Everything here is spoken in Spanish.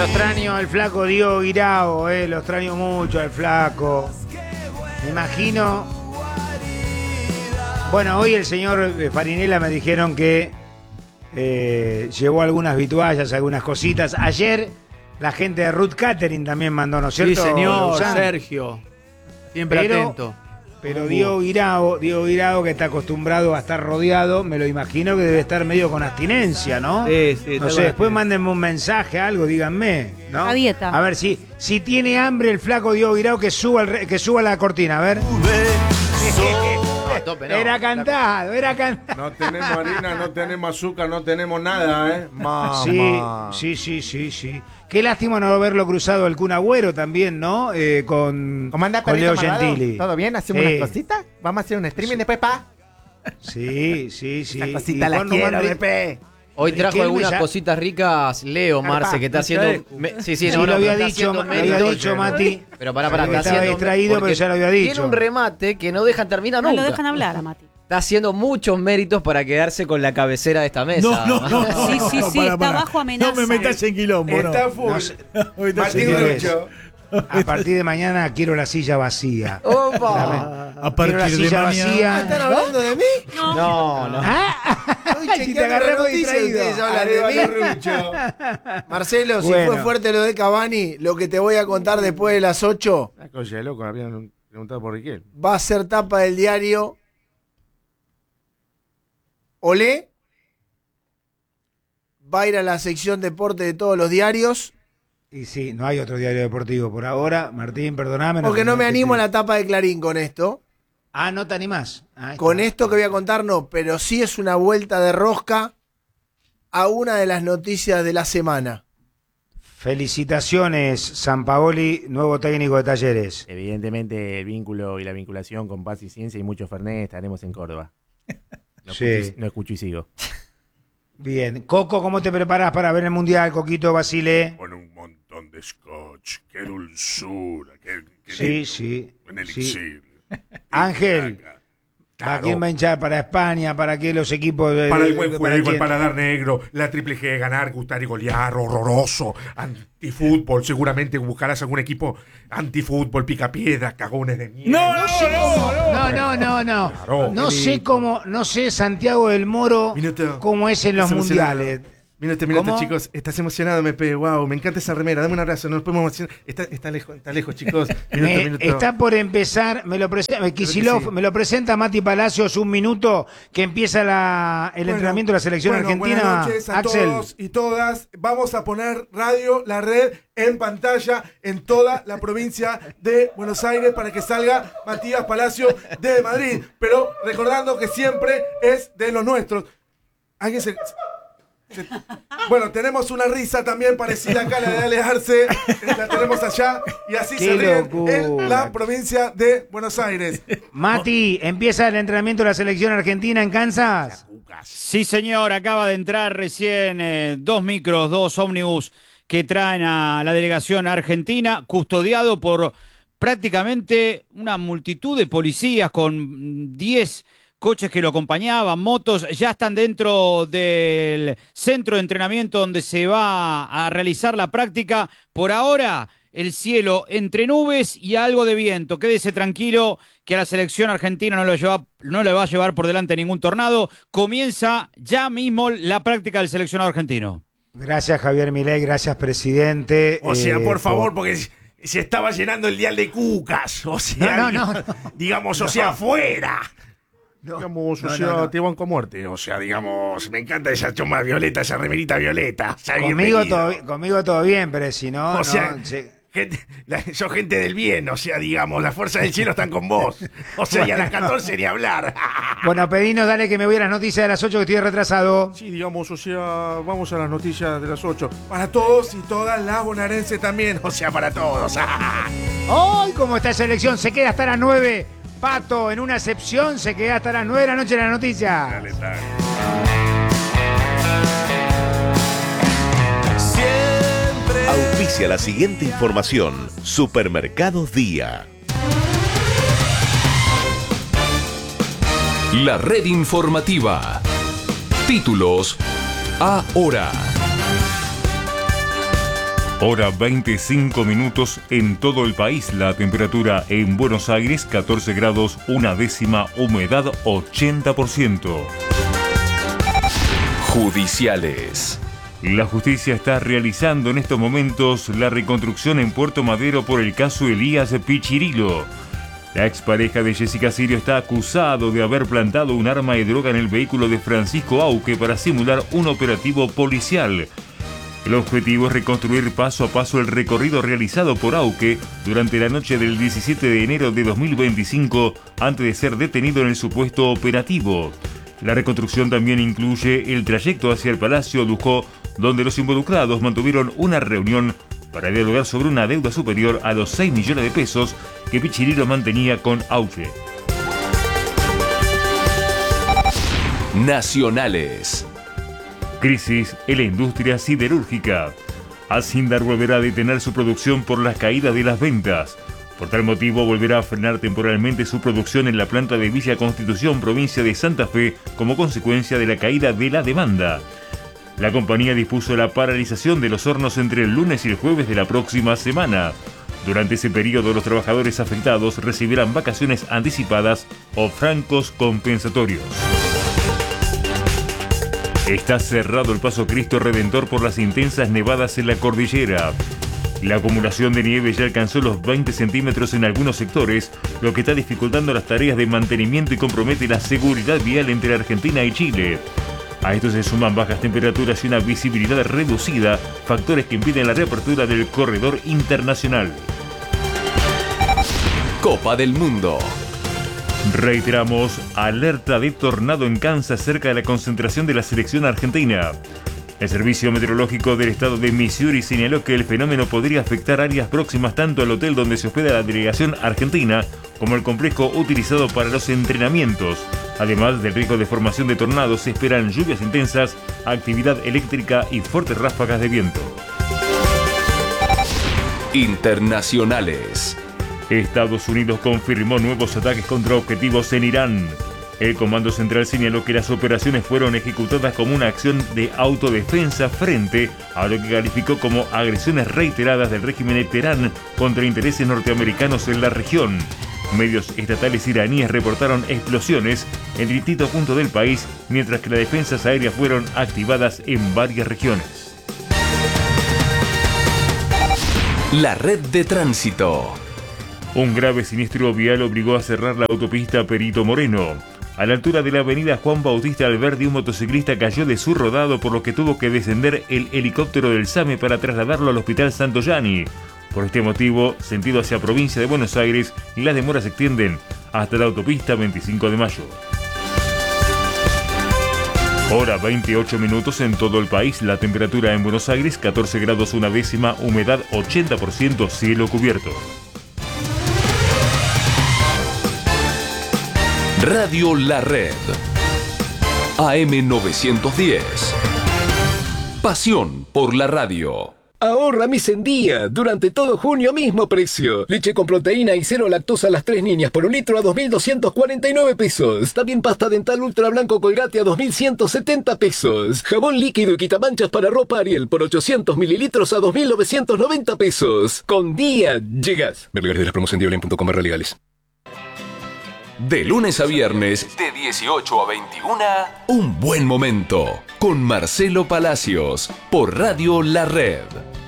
Lo extraño al flaco Diego Guirao, lo extraño mucho al flaco. Me imagino. Bueno, hoy el señor Farinella me dijeron que llevó algunas vituallas, algunas cositas. Ayer la gente de Ruth Catering también mandó, ¿no es cierto? Sí, señor, Lausanne? Sergio. Siempre atento. Pero Diego Guirao, que está acostumbrado a estar rodeado, me lo imagino que debe estar medio con abstinencia, ¿no? Sí, no sé, después mándenme un mensaje, algo, díganme, ¿no? A dieta. A ver, si tiene hambre el flaco Diego Guirao, que suba la cortina, a ver. Era cantado. No tenemos harina, no tenemos azúcar, no tenemos nada, ¿eh? Mamá. Sí. Qué lástima no haberlo cruzado el Kun Agüero también, ¿no? ¿Cómo anda, con Leo Malvado? Gentili. ¿Todo bien? ¿Hacemos unas cositas? ¿Vamos a hacer un streaming después, pa? Sí. Esa cosita la quiero, Pepe. Hoy trajo algunas cositas ricas Leo Marce, que está haciendo... Sí, lo había dicho, Mati. Pero pará, está estaba haciendo... distraído, pero ya lo había dicho. Tiene un remate que no dejan terminar No nunca. lo dejan hablar a Mati. Está haciendo muchos méritos para quedarse con la cabecera de esta mesa. Sí, está bajo amenaza. No me metas en quilombo, Está full. Martín Rucho. A partir de mañana quiero la silla vacía. ¡Opa! A Quiero la partir de silla mañana. vacía. ¿Están hablando de mí? No. Si te agarré muy distraído. Ustedes hablan de mí. Rucho. Marcelo, si Bueno. fue fuerte lo de Cavani, lo que te voy a contar después de las 8 La cosa de loco, habían preguntado por Riquel. va a ser tapa del diario. Olé va a ir a la sección deporte de todos los diarios. Y sí, no hay otro diario deportivo por ahora. Martín, perdóname. Porque no me animo a la tapa de Clarín con esto. Ah, no te animás. Con esto que voy a contar no, pero sí es una vuelta de rosca a una de las noticias de la semana. Felicitaciones, Sampaoli, nuevo técnico de Talleres. Evidentemente el vínculo y la vinculación con Paz y Ciencia y mucho Fernet estaremos en Córdoba. No escucho y sigo. Bien. Coco, ¿cómo te preparas para ver el Mundial, Coquito, Basile? Con un montón de scotch. Qué dulzura. Sí. Un elixir. Ángel, ¿para Claro. quién va a hinchar? ¿Para España? ¿Para qué los equipos? Para el buen juego, el quién? paladar negro, la triple G, ganar, gustar y golear, horroroso, antifútbol, seguramente buscarás algún equipo antifútbol, picapiedra, cagones de mierda. No. Claro. No sé Santiago del Moro Minuto. cómo es en los Estás emocionado. mundiales. Minuto, ¿Cómo? chicos. Estás emocionado, MP. Wow, me encanta esa remera. Dame un abrazo. Nos podemos emocionar. Está lejos, chicos. Minuto. Está por empezar, Kicillof, sí. me lo presenta Mati Palacios, un minuto que empieza el entrenamiento de la selección argentina. Buenas noches a Axel. todos y todas. Vamos a poner Radio La Red en pantalla en toda la provincia de Buenos Aires para que salga Matías Palacio de Madrid. Pero recordando que siempre es de los nuestros. Alguien Bueno, tenemos una risa también parecida acá a la de Ale Arce. La tenemos allá. Y así Qué se ríen locura. en la provincia de Buenos Aires. Mati, empieza el entrenamiento de la selección argentina en Kansas. Sí, señor, acaba de entrar recién 2 micros, 2 ómnibus que traen a la delegación argentina, custodiado por prácticamente una multitud de policías con 10 coches que lo acompañaban, motos, ya están dentro del centro de entrenamiento donde se va a realizar la práctica. Por ahora, el cielo entre nubes y algo de viento. Quédese tranquilo que a la selección argentina no le va a llevar por delante ningún tornado. Comienza ya mismo la práctica del seleccionado argentino. Gracias, Javier Milei, gracias, presidente. O sea, por favor, porque se estaba llenando el dial de cucas. O sea, digamos, o sea, afuera. Digamos, o sea, te banco a muerte. O sea, digamos, me encanta esa choma violeta, esa remerita violeta. O sea, Conmigo todo bien, pero si no... O sea, no, sí. sos gente del bien, o sea, digamos, las fuerzas del cielo están con vos. O sea, y a las 14 ni hablar. Bueno, pedinos, dale que me voy a las noticias de las 8 que estoy retrasado. Sí, digamos, o sea, vamos a las noticias de las 8. Para todos y todas las bonaerenses también, o sea, para todos. ¡Ay, cómo está esa elección! Se queda hasta las 9. Pato, en una excepción, se queda hasta las 9 de la noche en la noticia. Dale. Auspicia la siguiente información. Supermercados Día. La red informativa. Títulos ahora. Hora 25 minutos en todo el país. La temperatura en Buenos Aires 14 grados, una décima, humedad 80%. Judiciales. La justicia está realizando en estos momentos la reconstrucción en Puerto Madero por el caso Elías Pichirilo. La expareja de Jessica Sirio está acusado de haber plantado un arma de droga en el vehículo de Francisco Auque para simular un operativo policial. El objetivo es reconstruir paso a paso el recorrido realizado por Auque durante la noche del 17 de enero de 2025 antes de ser detenido en el supuesto operativo. La reconstrucción también incluye el trayecto hacia el Palacio Lujó, donde los involucrados mantuvieron una reunión para dialogar sobre una deuda superior a los 6 millones de pesos que Pichirilo mantenía con Auque. Nacionales. Crisis en la industria siderúrgica. Asindar volverá a detener su producción por las caídas de las ventas. Por tal motivo, volverá a frenar temporalmente su producción en la planta de Villa Constitución, provincia de Santa Fe, como consecuencia de la caída de la demanda. La compañía dispuso la paralización de los hornos entre el lunes y el jueves de la próxima semana. Durante ese periodo, los trabajadores afectados recibirán vacaciones anticipadas o francos compensatorios. Está cerrado el paso Cristo Redentor por las intensas nevadas en la cordillera. La acumulación de nieve ya alcanzó los 20 centímetros en algunos sectores, lo que está dificultando las tareas de mantenimiento y compromete la seguridad vial entre Argentina y Chile. A esto se suman bajas temperaturas y una visibilidad reducida, factores que impiden la reapertura del corredor internacional. Copa del Mundo. Reiteramos, alerta de tornado en Kansas cerca de la concentración de la selección argentina. El Servicio Meteorológico del estado de Missouri señaló que el fenómeno podría afectar áreas próximas tanto al hotel donde se hospeda la delegación argentina como el complejo utilizado para los entrenamientos. Además del riesgo de formación de tornados, se esperan lluvias intensas, actividad eléctrica y fuertes ráfagas de viento. Internacionales. Estados Unidos confirmó nuevos ataques contra objetivos en Irán. El Comando Central señaló que las operaciones fueron ejecutadas como una acción de autodefensa frente a lo que calificó como agresiones reiteradas del régimen de Teherán contra intereses norteamericanos en la región. Medios estatales iraníes reportaron explosiones en distintos puntos del país, mientras que las defensas aéreas fueron activadas en varias regiones. La red de tránsito. Un grave siniestro vial obligó a cerrar la autopista Perito Moreno. A la altura de la avenida Juan Bautista Alberdi, un motociclista cayó de su rodado, por lo que tuvo que descender el helicóptero del SAME para trasladarlo al Hospital Santoyani. Por este motivo, sentido hacia provincia de Buenos Aires, las demoras se extienden hasta la autopista 25 de mayo. Hora 28 minutos en todo el país. La temperatura en Buenos Aires 14 grados una décima, humedad 80%, cielo cubierto. Radio La Red. AM 910. Pasión por la radio. Ahorra mis Endía. Durante todo junio, mismo precio. Leche con proteína y cero lactosa a las 3 niñas por un litro a 2.249 pesos. También pasta dental ultra blanco Colgate a 2.170 pesos. Jabón líquido y quitamanchas para ropa Ariel por 800 mililitros a 2.990 pesos. Con Día llegas. Ver lugares de las promos en diablin.com/legales. De lunes a viernes, de 18 a 21, Un Buen Momento, con Marcelo Palacios, por Radio La Red.